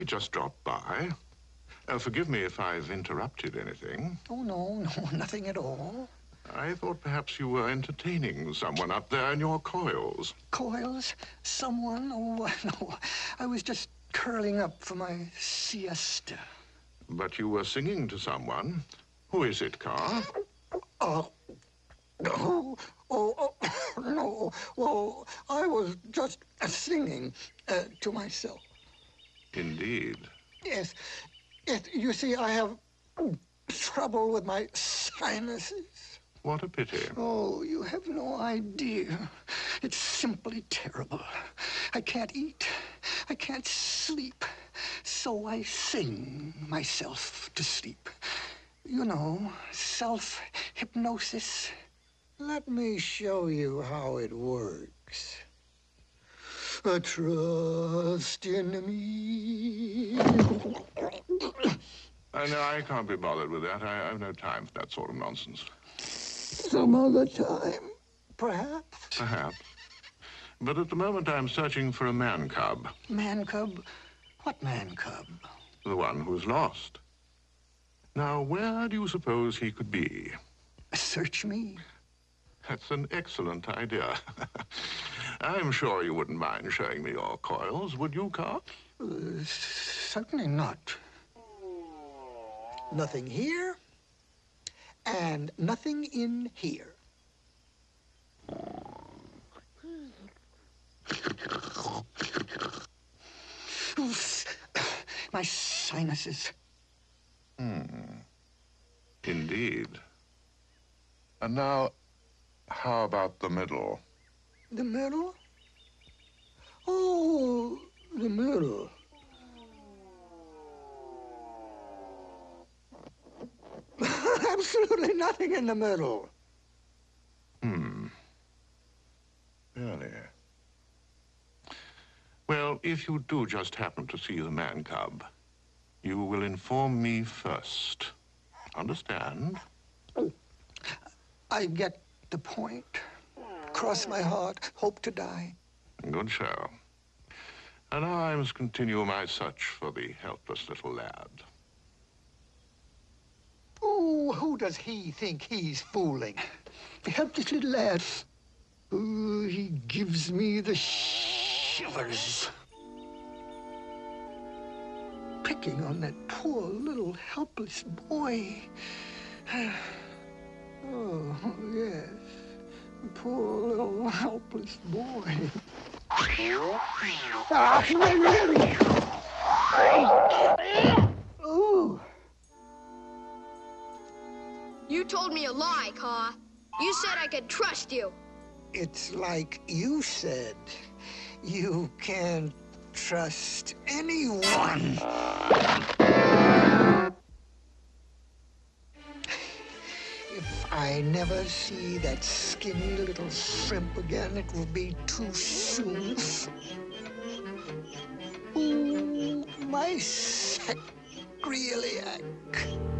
He just dropped by. Forgive me if I've interrupted anything. Oh, no, nothing at all. I thought perhaps you were entertaining someone up there in your coils. Coils? Someone? Oh, no. I was just curling up for my siesta. But you were singing to someone. Who is it, Carr? Oh, no. No. Well, I was just singing to myself. Indeed. Yes. You see, I have trouble with my sinuses. What a pity. Oh, you have no idea. It's simply terrible. I can't eat. I can't sleep. So I sing myself to sleep. You know, self-hypnosis. Let me show you how it works. Trust in me. No, I can't be bothered with that. I have no time for that sort of nonsense. Some other time, perhaps. Perhaps. But at the moment, I'm searching for a man cub. Man cub? What man cub? The one who's lost. Now, where do you suppose he could be? Search me? That's an excellent idea. I'm sure you wouldn't mind showing me your coils, would you, Carr? Certainly not. Nothing here, and nothing in here. My sinuses. Indeed. And now, how about the middle? The middle? Oh, the middle. Absolutely nothing in the middle. Really? Well, if you do just happen to see the man cub, you will inform me first. Understand? I get the point. Cross my heart, hope to die. Good show. And now I must continue my search for the helpless little lad. Oh, who does he think he's fooling? The helpless little lad. Oh, he gives me the shivers. Picking on that poor little helpless boy. Oh, yes. Poor little helpless boy. Ooh. You told me a lie, Carr. You said I could trust you. It's like you said. You can't trust anyone. If I never see that skinny little shrimp again, it will be too soon. Ooh, my sacroiliac.